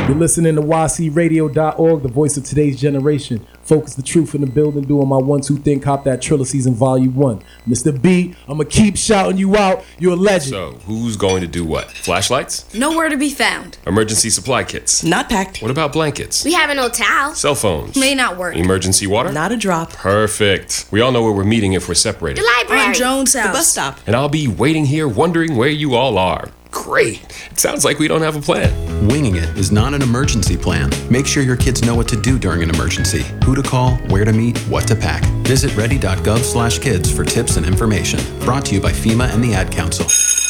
You're listening to YCRadio.org, the voice of today's generation. Focus the truth in the building, doing my 1, 2, Think, Cop That Triller Season Volume 1. Mr. B, I'm going to keep shouting you out. You're a legend. So, who's going to do what? Flashlights? Nowhere to be found. Emergency supply kits? Not packed. What about blankets? We have an old towel. Cell phones? May not work. Emergency water? Not a drop. Perfect. We all know where we're meeting if we're separated. The library. On Jones' house. The bus stop. And I'll be waiting here wondering where you all are. Great. It sounds like we don't have a plan. Winging it is not an emergency plan. Make sure your kids know what to do during an emergency, who to call, where to meet, what to pack. Visit ready.gov/kids for tips and information. Brought to you by FEMA and the Ad Council.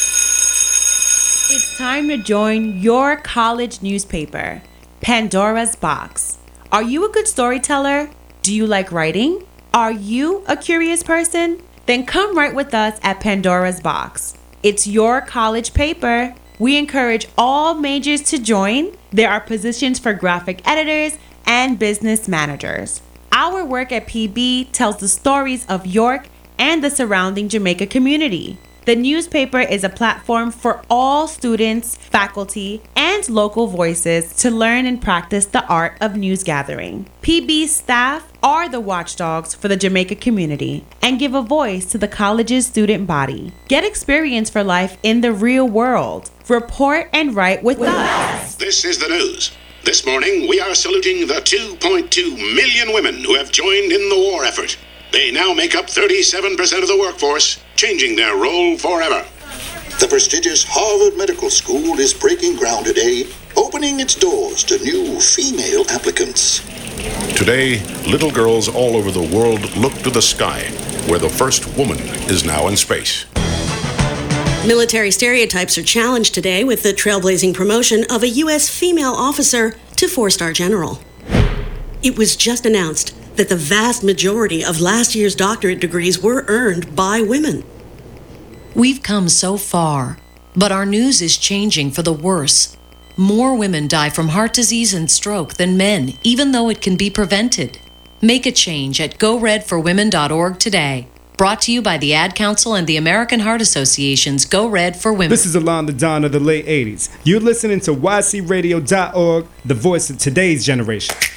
It's time to join your college newspaper, Pandora's Box. Are you a good storyteller? Do you like writing? Are you a curious person? Then come write with us at Pandora's Box. It's your college paper. We encourage all majors to join. There are positions for graphic editors and business managers. Our work at PB tells the stories of York and the surrounding Jamaica community. The newspaper is a platform for all students, faculty, and local voices to learn and practice the art of news gathering. PB staff are the watchdogs for the Jamaica community and give a voice to the college's student body. Get experience for life in the real world. Report and write with us. This is the news. This morning, we are saluting the 2.2 million women who have joined in the war effort. They now make up 37% of the workforce, changing their role forever. The prestigious Harvard Medical School is breaking ground today, opening its doors to new female applicants. Today, little girls all over the world look to the sky, where the first woman is now in space. Military stereotypes are challenged today with the trailblazing promotion of a U.S. female officer to 4-star general. It was just announced that the vast majority of last year's doctorate degrees were earned by women. We've come so far, but our news is changing for the worse. More women die from heart disease and stroke than men, even though it can be prevented. Make a change at GoRedForWomen.org today. Brought to you by the Ad Council and the American Heart Association's Go Red for Women. This is Alon the Don of the late 80s. You're listening to YCRadio.org, the voice of today's generation.